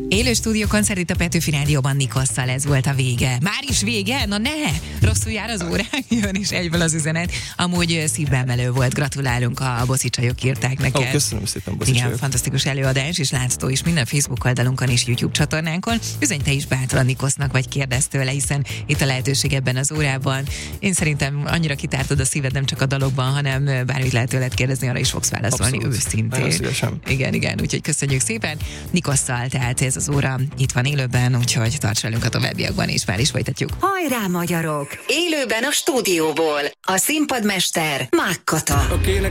Élő stúdiókoncert itt a Petőfi Rádióban Nikosszal, ez volt a vége. Már is vége? Na ne! Rosszul jár az órán, jön is egyből az üzenet. Amúgy szívbeemelő volt, gratulálunk, a Boci csajok írták neked. Köszönöm szépen, Boci Igen, csajok. Fantasztikus előadás, és látható is minden Facebook oldalunkon és YouTube csatornánkon. Üzenj te is bátran Nikosznak, vagy kérdezz tőle, hiszen itt a lehetőség ebben az órában. Én szerintem annyira kitártad a szíved nem csak a dalokban, hanem bármit lehet tőled kérdezni, arra is fogsz válaszolni. Abszolút. Őszintén. Igen, úgyhogy köszönjük szépen. Nikosszal, tehát ez az óra itt van élőben, úgyhogy tarts velünk a továbbiakban, és már is folytatjuk. Hajrá, magyarok! Élőben a stúdióból. A színpadmester Mág Kata.